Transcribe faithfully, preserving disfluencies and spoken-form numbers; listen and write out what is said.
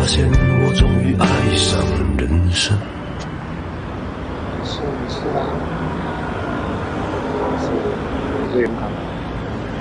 现我终于爱上人生。 是是啊，是是永康。